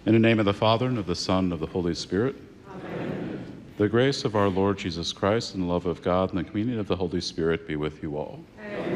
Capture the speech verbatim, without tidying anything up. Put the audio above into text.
In the name of the Father, and of the Son, and of the Holy Spirit. Amen. The grace of our Lord Jesus Christ, and the love of God, and the communion of the Holy Spirit be with you all. Amen.